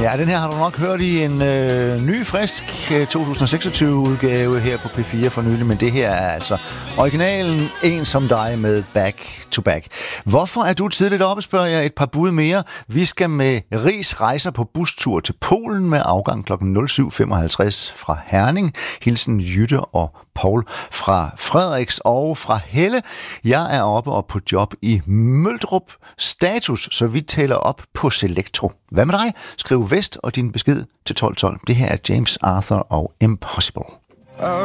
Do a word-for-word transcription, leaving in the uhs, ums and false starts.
Ja, den her har du nok hørt i en øh, ny, frisk øh, to tusind og seksogtyve-udgave her på P fire for nylig, men det her er altså originalen En som dig med Back to Back. Hvorfor er du tidligt oppe, spørger jeg. Et par bud mere. Vi skal med Ris rejser på bustur til Polen med afgang klokken nul syv femoghalvtreds fra Herning. Hilsen Jytte og Paul fra Frederiks og fra Helle. Jeg er oppe og på job i Møldrup. Status, så vi tæller op på Selectro. Hvad med dig? Skriv Vest og din besked til tolv tolv. Det her er James Arthur og Impossible.